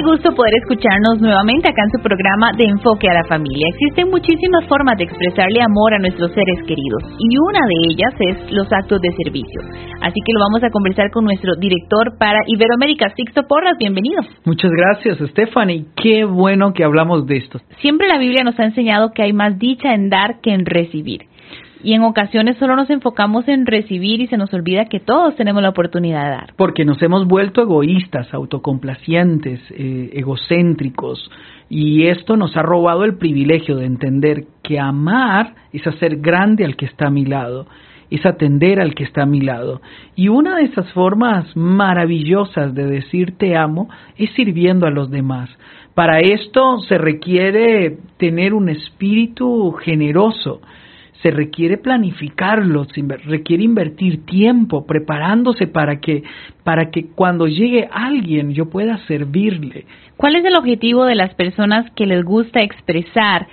Qué gusto poder escucharnos nuevamente acá en su programa de Enfoque a la Familia. Existen muchísimas formas de expresarle amor a nuestros seres queridos y una de ellas es los actos de servicio. Así que lo vamos a conversar con nuestro director para Iberoamérica, Sixto Porras. Bienvenido. Muchas gracias, Stephanie. Qué bueno que hablamos de esto. Siempre la Biblia nos ha enseñado que hay más dicha en dar que en recibir. Y en ocasiones solo nos enfocamos en recibir y se nos olvida que todos tenemos la oportunidad de dar. Porque nos hemos vuelto egoístas, autocomplacientes, egocéntricos. Y esto nos ha robado el privilegio de entender que amar es hacer grande al que está a mi lado, es atender al que está a mi lado. Y una de esas formas maravillosas de decir te amo es sirviendo a los demás. Para esto se requiere tener un espíritu generoso. Se requiere planificarlo, se requiere invertir tiempo preparándose para que cuando llegue alguien yo pueda servirle. ¿Cuál es el objetivo de las personas que les gusta expresar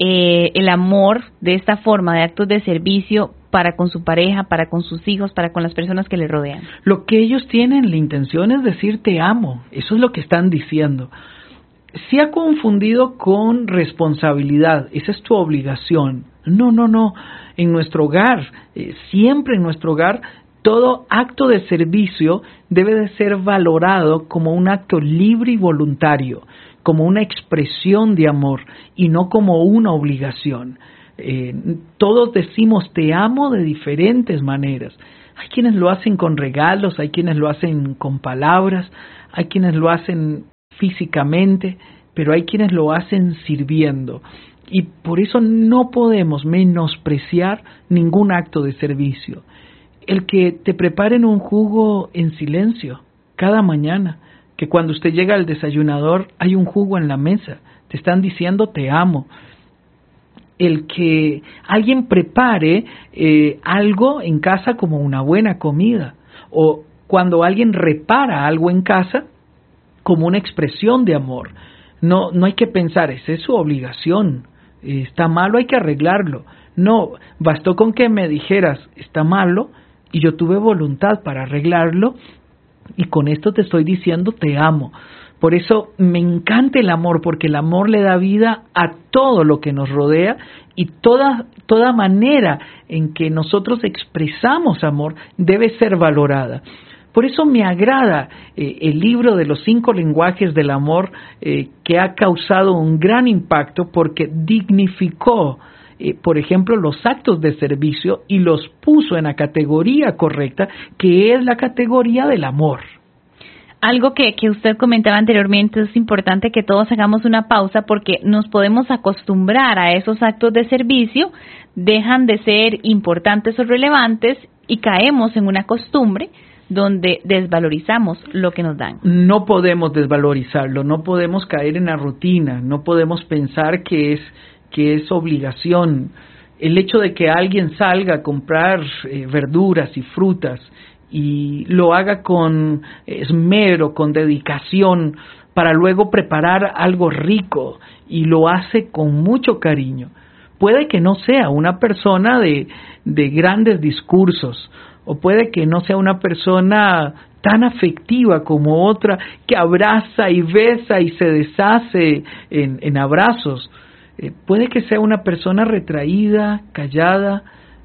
el amor de esta forma, de actos de servicio para con su pareja, para con sus hijos, para con las personas que les rodean? Lo que ellos tienen la intención es decir te amo, eso es lo que están diciendo. Se ha confundido con responsabilidad, esa es tu obligación. No. En nuestro hogar, siempre en nuestro hogar, todo acto de servicio debe de ser valorado como un acto libre y voluntario, como una expresión de amor y no como una obligación. Todos decimos te amo de diferentes maneras. Hay quienes lo hacen con regalos, hay quienes lo hacen con palabras, hay quienes lo hacen físicamente, pero hay quienes lo hacen sirviendo. Y por eso no podemos menospreciar ningún acto de servicio. El que te preparen un jugo en silencio cada mañana, que cuando usted llega al desayunador hay un jugo en la mesa, te están diciendo te amo. El que alguien prepare algo en casa como una buena comida, o cuando alguien repara algo en casa como una expresión de amor. No hay que pensar, esa es su obligación. Está malo, hay que arreglarlo. No, bastó con que me dijeras, está malo, y yo tuve voluntad para arreglarlo, y con esto te estoy diciendo te amo. Por eso me encanta el amor, porque el amor le da vida a todo lo que nos rodea, y toda manera en que nosotros expresamos amor debe ser valorada. Por eso me agrada el libro de los 5 lenguajes del amor, que ha causado un gran impacto porque dignificó, por ejemplo, los actos de servicio y los puso en la categoría correcta, que es la categoría del amor. Algo que usted comentaba anteriormente, es importante que todos hagamos una pausa porque nos podemos acostumbrar a esos actos de servicio, dejan de ser importantes o relevantes y caemos en una costumbre donde desvalorizamos lo que nos dan. No podemos desvalorizarlo, no podemos caer en la rutina, no podemos pensar que es obligación. El hecho de que alguien salga a comprar verduras y frutas y lo haga con esmero, con dedicación, para luego preparar algo rico y lo hace con mucho cariño. Puede que no sea una persona de grandes discursos, o puede que no sea una persona tan afectiva como otra que abraza y besa y se deshace en abrazos. Puede que sea una persona retraída, callada,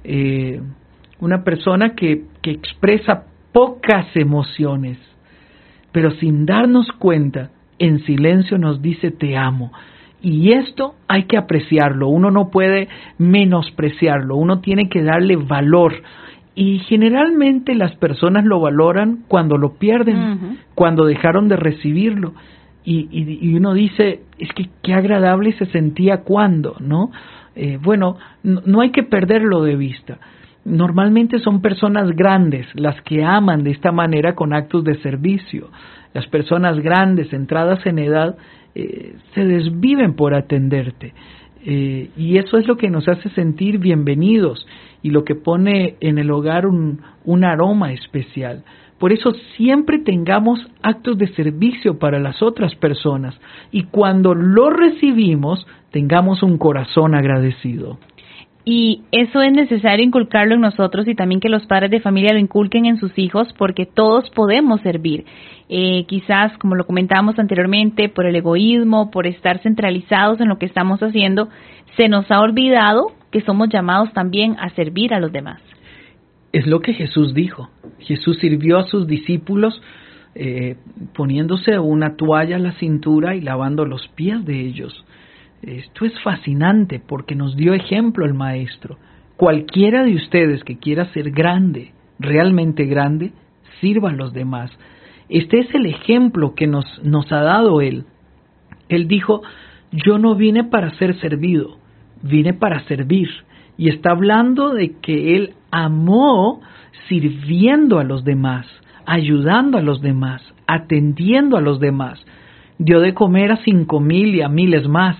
una persona que expresa pocas emociones, pero sin darnos cuenta, en silencio nos dice te amo. Y esto hay que apreciarlo, uno no puede menospreciarlo, uno tiene que darle valor. Y generalmente las personas lo valoran cuando lo pierden, cuando dejaron de recibirlo. Y uno dice, es que qué agradable se sentía cuando, ¿no? Bueno, no hay que perderlo de vista. Normalmente son personas grandes las que aman de esta manera con actos de servicio. Las personas grandes, entradas en edad, se desviven por atenderte. Y eso es lo que nos hace sentir bienvenidos y lo que pone en el hogar un aroma especial. Por eso siempre tengamos actos de servicio para las otras personas y cuando lo recibimos tengamos un corazón agradecido. Y eso es necesario inculcarlo en nosotros y también que los padres de familia lo inculquen en sus hijos, porque todos podemos servir. Quizás, como lo comentábamos anteriormente, por el egoísmo, por estar centralizados en lo que estamos haciendo, se nos ha olvidado que somos llamados también a servir a los demás. Es lo que Jesús dijo. Jesús sirvió a sus discípulos poniéndose una toalla a la cintura y lavando los pies de ellos. Esto es fascinante porque nos dio ejemplo el Maestro. Cualquiera de ustedes que quiera ser grande, realmente grande, sirva a los demás. Este es el ejemplo que nos ha dado Él. Él dijo, yo no vine para ser servido, vine para servir. Y está hablando de que Él amó sirviendo a los demás, ayudando a los demás, atendiendo a los demás. Dio de comer a 5,000 y a miles más.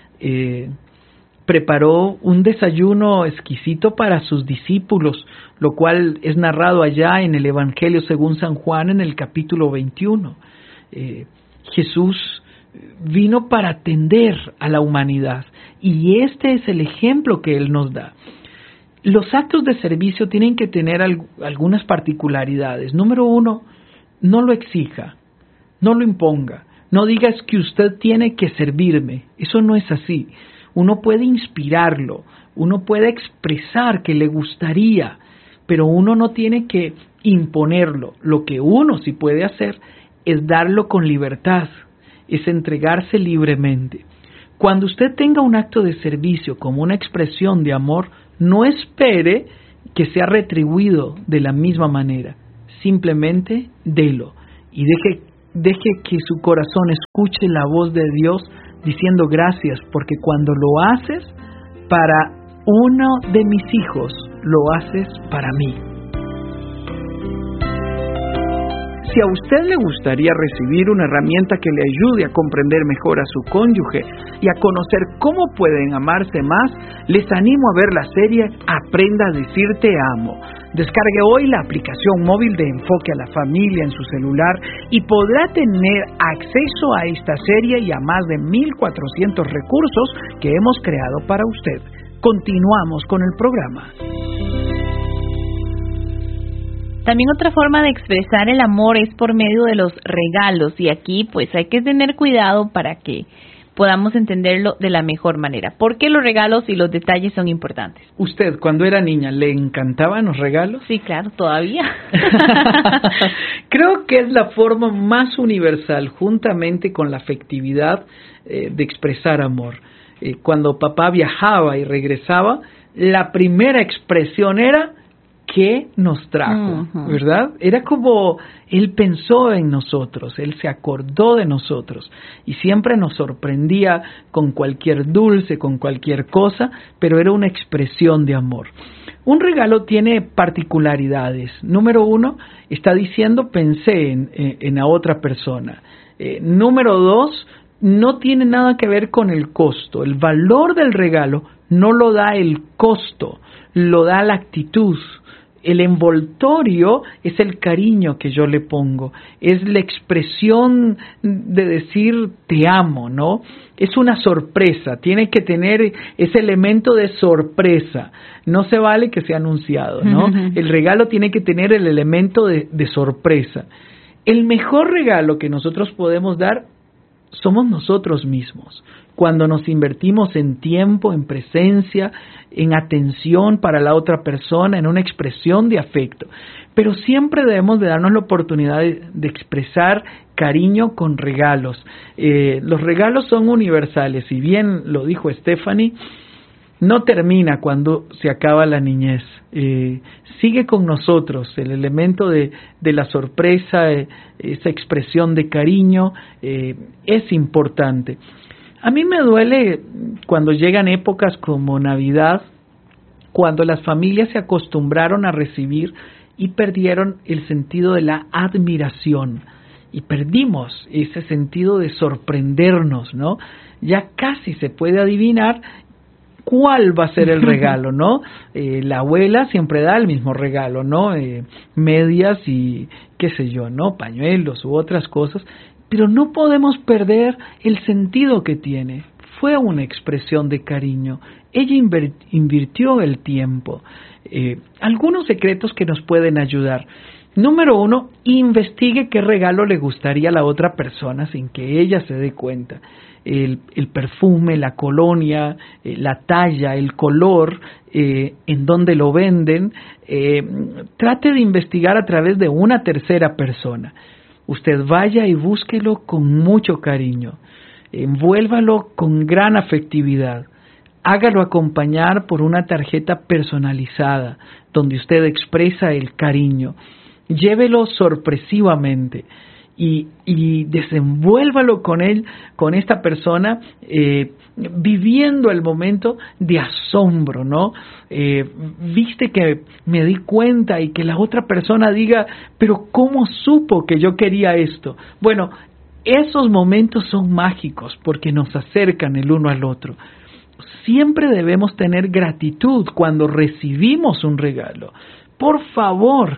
Preparó un desayuno exquisito para sus discípulos, lo cual es narrado allá en el Evangelio según San Juan en el capítulo 21. Jesús vino para atender a la humanidad y este es el ejemplo que Él nos da. Los actos de servicio tienen que tener algunas particularidades. Número 1, no lo exija, no lo imponga. No digas que usted tiene que servirme. Eso no es así. Uno puede inspirarlo, uno puede expresar que le gustaría, pero uno no tiene que imponerlo. Lo que uno sí puede hacer es darlo con libertad, es entregarse libremente. Cuando usted tenga un acto de servicio como una expresión de amor, no espere que sea retribuido de la misma manera. Simplemente délo y deje que su corazón escuche la voz de Dios diciendo gracias, porque cuando lo haces para uno de mis hijos, lo haces para mí. Si a usted le gustaría recibir una herramienta que le ayude a comprender mejor a su cónyuge y a conocer cómo pueden amarse más, les animo a ver la serie Aprenda a decir te amo. Descargue hoy la aplicación móvil de Enfoque a la Familia en su celular y podrá tener acceso a esta serie y a más de 1,400 recursos que hemos creado para usted. Continuamos con el programa. También otra forma de expresar el amor es por medio de los regalos y aquí pues hay que tener cuidado para que podamos entenderlo de la mejor manera. ¿Por qué los regalos y los detalles son importantes? ¿Usted cuando era niña le encantaban los regalos? Sí, claro, todavía. Creo que es la forma más universal, juntamente con la afectividad, de expresar amor. Cuando papá viajaba y regresaba, la primera expresión era ¿qué nos trajo? ¿Verdad? Era como Él pensó en nosotros, Él se acordó de nosotros y siempre nos sorprendía con cualquier dulce, con cualquier cosa, pero era una expresión de amor. Un regalo tiene particularidades. Número 1, está diciendo pensé en la otra persona. Número 2, no tiene nada que ver con el costo. El valor del regalo no lo da el costo, lo da la actitud. El envoltorio es el cariño que yo le pongo, es la expresión de decir te amo, ¿no? Es una sorpresa, tiene que tener ese elemento de sorpresa, no se vale que sea anunciado, ¿no? El regalo tiene que tener el elemento de sorpresa. El mejor regalo que nosotros podemos dar somos nosotros mismos. Cuando nos invertimos en tiempo, en presencia, en atención para la otra persona, en una expresión de afecto. Pero siempre debemos de darnos la oportunidad de expresar cariño con regalos. Los regalos son universales, y bien lo dijo Stephanie, no termina cuando se acaba la niñez. Sigue con nosotros el elemento de la sorpresa, esa expresión de cariño, es importante. A mí me duele cuando llegan épocas como Navidad, cuando las familias se acostumbraron a recibir y perdieron el sentido de la admiración. Y perdimos ese sentido de sorprendernos, ¿no? Ya casi se puede adivinar cuál va a ser el regalo, ¿no? La abuela siempre da el mismo regalo, ¿no? Medias y qué sé yo, ¿no? Pañuelos u otras cosas. Pero no podemos perder el sentido que tiene. fue una expresión de cariño. Ella invirtió el tiempo. Algunos secretos que nos pueden ayudar. Número 1, investigue qué regalo le gustaría a la otra persona sin que ella se dé cuenta. El perfume, la colonia, la talla, el color, en dónde lo venden. Trate de investigar a través de una tercera persona. Usted vaya y búsquelo con mucho cariño. Envuélvalo con gran afectividad. Hágalo acompañar por una tarjeta personalizada donde usted expresa el cariño. Llévelo sorpresivamente y desenvuélvalo con él, con esta persona, viviendo el momento de asombro, ¿no? Viste que me di cuenta, y que la otra persona diga, pero ¿cómo supo que yo quería esto? Bueno, esos momentos son mágicos porque nos acercan el uno al otro. Siempre debemos tener gratitud cuando recibimos un regalo. Por favor,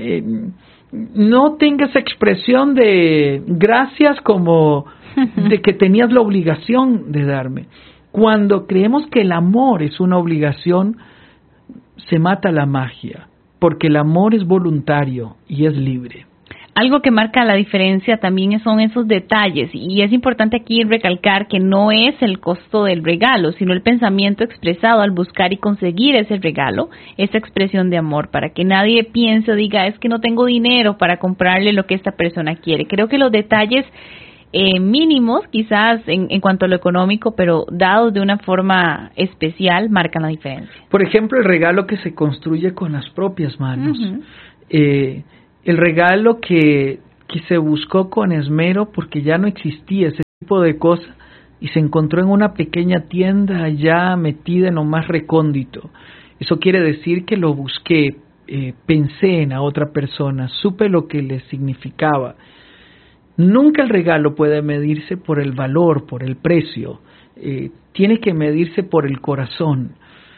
no tengas expresión de gracias como de que tenías la obligación de darme. Cuando creemos que el amor es una obligación, se mata la magia, porque el amor es voluntario y es libre. Algo que marca la diferencia también son esos detalles, y es importante aquí recalcar que no es el costo del regalo, sino el pensamiento expresado al buscar y conseguir ese regalo, esa expresión de amor, para que nadie piense o diga, es que no tengo dinero para comprarle lo que esta persona quiere. Creo que los detalles mínimos, quizás en cuanto a lo económico, pero dados de una forma especial, marcan la diferencia. Por ejemplo, el regalo que se construye con las propias manos. Uh-huh. El regalo que se buscó con esmero porque ya no existía ese tipo de cosa y se encontró en una pequeña tienda ya metida en lo más recóndito. Eso quiere decir que lo busqué, pensé en la otra persona, supe lo que le significaba. Nunca el regalo puede medirse por el valor, por el precio. Tiene que medirse por el corazón.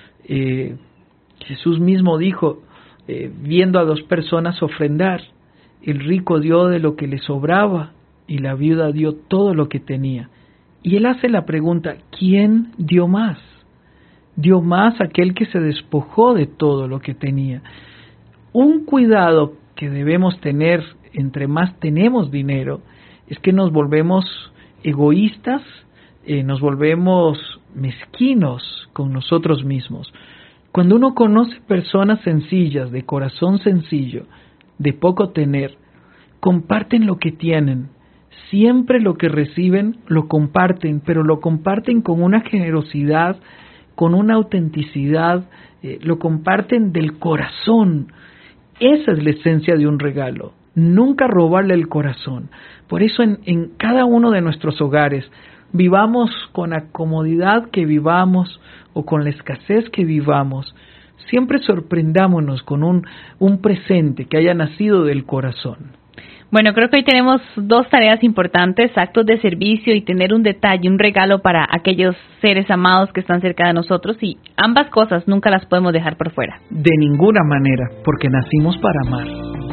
Jesús mismo dijo, viendo a dos personas ofrendar, el rico dio de lo que le sobraba y la viuda dio todo lo que tenía. Y él hace la pregunta, ¿quién dio más? Dio más aquel que se despojó de todo lo que tenía. Un cuidado que debemos tener entre más tenemos dinero es que nos volvemos egoístas, nos volvemos mezquinos con nosotros mismos. Cuando uno conoce personas sencillas, de corazón sencillo, de poco tener, comparten lo que tienen. Siempre lo que reciben lo comparten, pero lo comparten con una generosidad, con una autenticidad, lo comparten del corazón. Esa es la esencia de un regalo. Nunca robarle el corazón. Por eso en cada uno de nuestros hogares, vivamos con la comodidad que vivamos o con la escasez que vivamos, siempre sorprendámonos con un presente que haya nacido del corazón. Bueno, creo que hoy tenemos dos tareas importantes, actos de servicio y tener un detalle, un regalo para aquellos seres amados que están cerca de nosotros, y ambas cosas nunca las podemos dejar por fuera. De ninguna manera, porque nacimos para amar.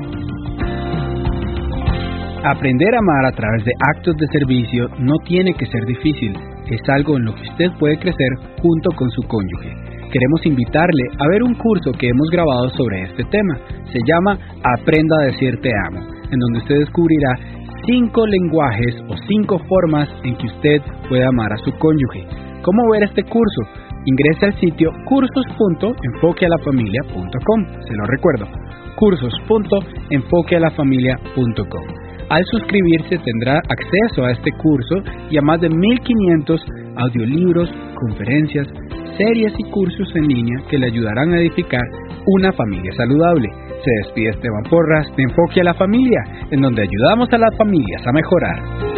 Aprender a amar a través de actos de servicio no tiene que ser difícil, es algo en lo que usted puede crecer junto con su cónyuge. Queremos invitarle a ver un curso que hemos grabado sobre este tema. Se llama Aprenda a decir te amo, en donde usted descubrirá 5 lenguajes o 5 formas en que usted puede amar a su cónyuge. ¿Cómo ver este curso? Ingrese al sitio cursos.enfoquealafamilia.com. Se lo recuerdo, cursos.enfoquealafamilia.com. Al suscribirse tendrá acceso a este curso y a más de 1,500 audiolibros, conferencias, series y cursos en línea que le ayudarán a edificar una familia saludable. Se despide Esteban Porras de Enfoque a la Familia, en donde ayudamos a las familias a mejorar.